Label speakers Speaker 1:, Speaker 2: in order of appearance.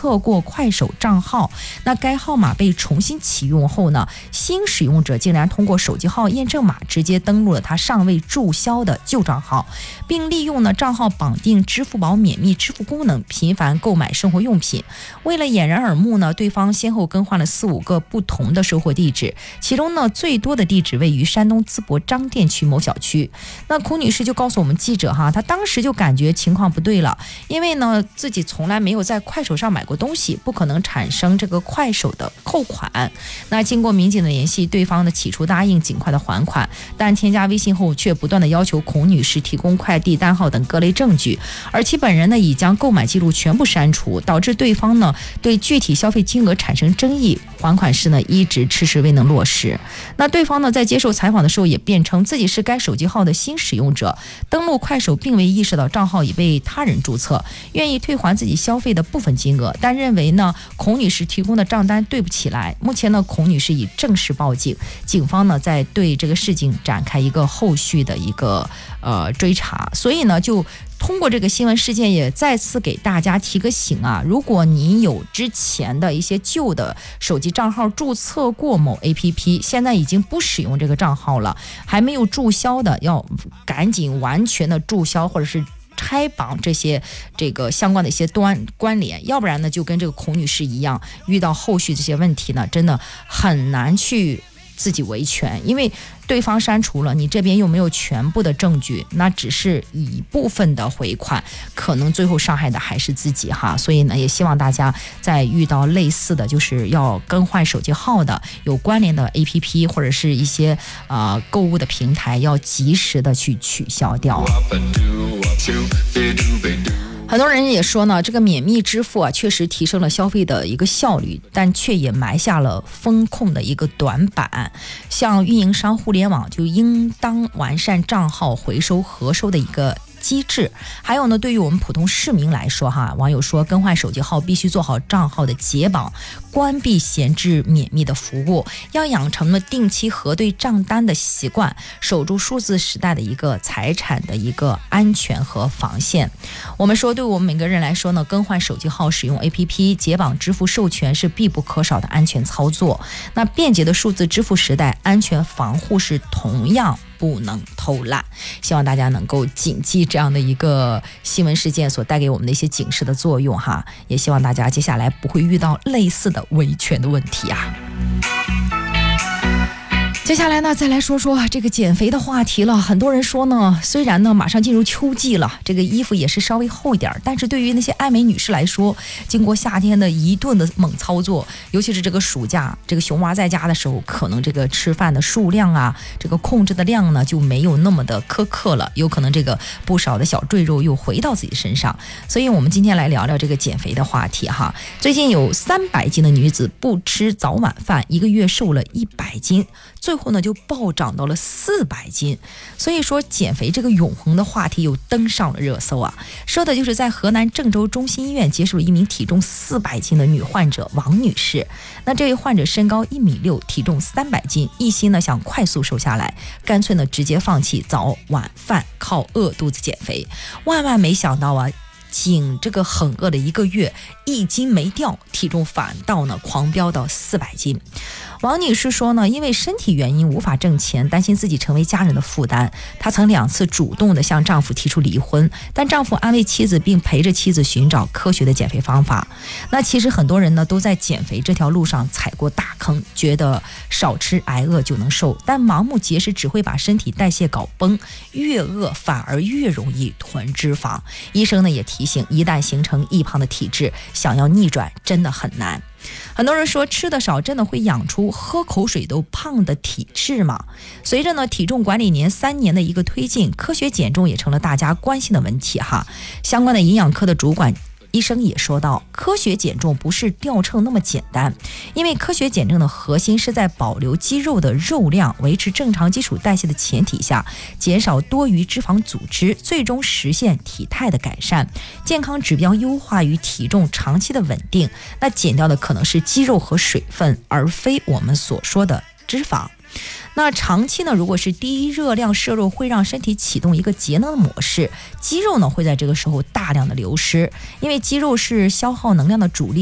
Speaker 1: 册过快手账号，那该号码被重新启用后呢，新使用者竟然通过手机号验证码直接登录了他尚未注销的旧账号，并利用呢账号绑定支付宝免密支付功能，频繁购买生活用品。为了掩人耳目呢，对方先后更换了4、5个不同的收货地址，其中呢最多的地址位于山东淄博张店区某小区。那孔女士就告诉我们记者她当时就感觉情况不对了，因为呢自己从来没有在快手上买过东西，不可能产生这个快手的扣款。那经过民警的联系，对方呢起初答应尽快的还款，但添加微信后却不断的要求孔女士提供快递单号等各类证据，而其本人呢已将购买记录全部删除，导致对方呢对具体消费金额产生争议，还款时呢一直迟迟未能落实。那对方呢在接受采访的时候也辩称自己是该手机号的新使用者，登录快手并未意识到账号已被他人注册，愿意退还自己消费的部分金额，但认为呢孔女士提供的账单对不起来。目前呢孔女士已正式报警，警方呢在对这个事情展开一个后续的一个追查。所以呢就通过这个新闻事件也再次给大家提个醒啊，如果你有之前的一些旧的手机账号注册过某 APP， 现在已经不使用这个账号了，还没有注销的要赶紧完全的注销，或者是拆绑这个相关的一些关联，要不然呢就跟这个孔女士一样，遇到后续这些问题呢真的很难去自己维权，因为对方删除了，你这边又没有全部的证据，那只是一部分的回款，可能最后伤害的还是自己哈。所以呢也希望大家在遇到类似的就是要更换手机号的有关联的 APP 或者是一些购物的平台，要及时的去取消掉。很多人也说呢，这个免密支付确实提升了消费的一个效率，但却也埋下了风控的一个短板。像运营商互联网就应当完善账号回收核收的一个机制。还有呢，对于我们普通市民来说网友说更换手机号必须做好账号的解绑，关闭闲置免密的服务，要养成了定期核对账单的习惯，守住数字时代的一个财产的一个安全和防线。我们说对我们每个人来说呢，更换手机号使用 APP 解绑支付授权是必不可少的安全操作。那便捷的数字支付时代，安全防护是同样不能偷懒。希望大家能够谨记这样的一个新闻事件所带给我们的一些警示的作用也希望大家接下来不会遇到类似的维权的问题接下来呢，再来说说这个减肥的话题了。很多人说呢，虽然呢马上进入秋季了，这个衣服也是稍微厚一点，但是对于那些爱美女士来说，经过夏天的一顿的猛操作，尤其是这个暑假，这个熊娃在家的时候，可能这个吃饭的数量这个控制的量呢就没有那么的苛刻了，有可能这个不少的小赘肉又回到自己身上。所以我们今天来聊聊这个减肥的话题最近有300斤的女子不吃早晚饭，1个月瘦了100斤，最后呢就暴涨到了400斤。所以说减肥这个永恒的话题又登上了热搜说的就是在河南郑州中心医院接受了一名体重400斤的女患者王女士。那这位患者身高1.6米，体重300斤，一心呢想快速瘦下来，干脆呢直接放弃早晚饭，靠饿肚子减肥。万万没想到仅这个很饿的1个月，1斤没掉，体重反倒呢狂飙到400斤。王女士说呢，因为身体原因无法挣钱，担心自己成为家人的负担，她曾2次主动的向丈夫提出离婚，但丈夫安慰妻子，并陪着妻子寻找科学的减肥方法。那其实很多人呢都在减肥这条路上踩过大坑，觉得少吃挨饿就能瘦，但盲目节食只会把身体代谢搞崩，越饿反而越容易囤脂肪。医生呢也提醒，一旦形成易胖的体质，想要逆转真的很难。很多人说吃的少真的会养出喝口水都胖的体质吗？随着呢体重管理年3年的一个推进，科学减重也成了大家关心的问题相关的营养科的主管医生也说到，科学减重不是掉秤那么简单，因为科学减重的核心是在保留肌肉的肉量，维持正常基础代谢的前提下，减少多余脂肪组织，最终实现体态的改善，健康指标优化与体重长期的稳定。那减掉的可能是肌肉和水分，而非我们所说的脂肪。那长期呢，如果是低热量摄入，会让身体启动一个节能的模式，肌肉呢会在这个时候大量的流失，因为肌肉是消耗能量的主力。